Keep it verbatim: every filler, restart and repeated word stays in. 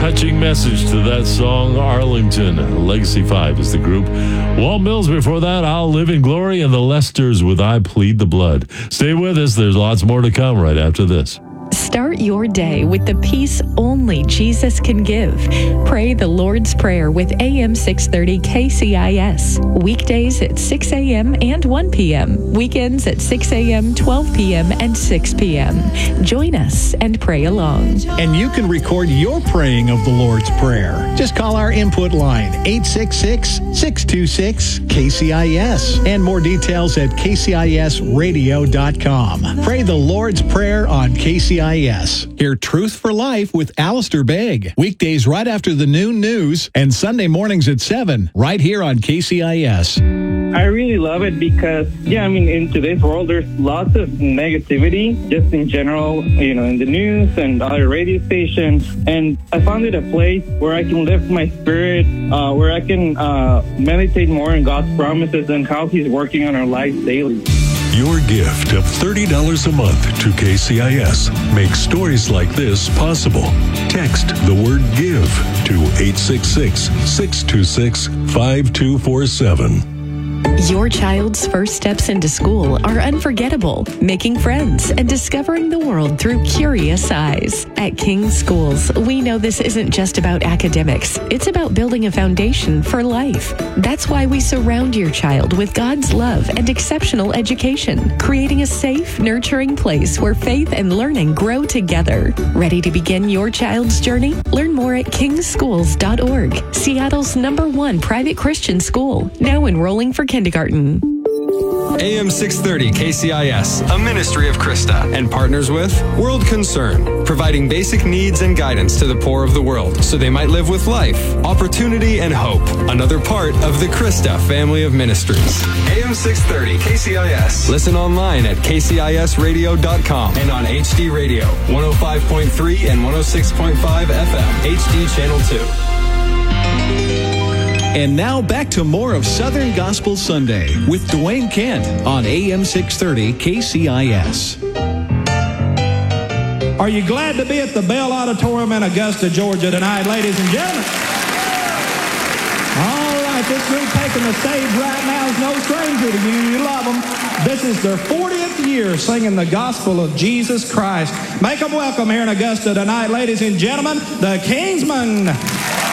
touching message to that song, Arlington. Legacy five is the group. Walt Mills before that, I'll Live in Glory, and the Lesters with I Plead the Blood. Stay with us. There's lots more to come right after this. Start your day with the peace only Jesus can give. Pray the Lord's Prayer with A M six thirty K C I S. Weekdays at six a.m. and one p.m. Weekends at six a.m., twelve p.m., and six p.m. Join us and pray along. And you can record your praying of the Lord's Prayer. Just call our input line, eight six six, six two six, K C I S. And more details at K C I S radio dot com. Pray the Lord's Prayer on K C I S. Hear Truth for Life with Alistair Begg. Weekdays right after the noon news and Sunday mornings at seven, right here on K C I S. I really love it because, yeah, I mean, in today's world, there's lots of negativity, just in general, you know, in the news and other radio stations. And I found it a place where I can lift my spirit, uh, where I can uh, meditate more on God's promises and how He's working on our lives daily. Your gift of thirty dollars a month to K C I S makes stories like this possible. Text the word GIVE to eight six six, six two six, five two four seven. Your child's first steps into school are unforgettable, making friends and discovering the world through curious eyes. At King Schools, we know this isn't just about academics. It's about building a foundation for life. That's why we surround your child with God's love and exceptional education, creating a safe, nurturing place where faith and learning grow together. Ready to begin your child's journey? Learn more at kings schools dot org, Seattle's number one private Christian school, now enrolling for kindergarten. A M six thirty K C I S, a ministry of Krista, and partners with World Concern, providing basic needs and guidance to the poor of the world so they might live with life, opportunity, and hope. Another part of the Krista family of ministries. A M six thirty K C I S. Listen online at K C I S radio dot com and on H D Radio, one oh five point three and one oh six point five F M, H D Channel two. And now back to more of Southern Gospel Sunday with Dwayne Kent on A M six thirty K C I S. Are you glad to be at the Bell Auditorium in Augusta, Georgia tonight, ladies and gentlemen? All right, this group taking the stage right now is no stranger to you. You love them. This is their fortieth year singing the gospel of Jesus Christ. Make them welcome here in Augusta tonight, ladies and gentlemen, the Kingsmen.